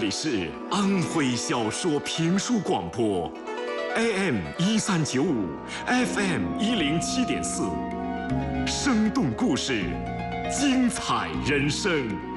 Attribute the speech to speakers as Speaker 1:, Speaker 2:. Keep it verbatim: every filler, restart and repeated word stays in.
Speaker 1: 里是安徽小说评书广播 ，A M 一三九五 ，F M 一零七点四，生动故事，精彩人生。